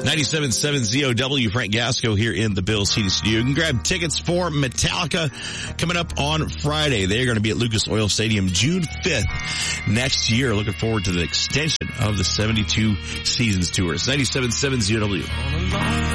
97.7 ZOW, Frank Gasco here in the Bills Heating Studio. You can grab tickets for Metallica coming up on Friday. They're going to be at Lucas Oil Stadium June 5th next year. Looking forward to the extension of the 72 Seasons Tours. 97.7 ZOW.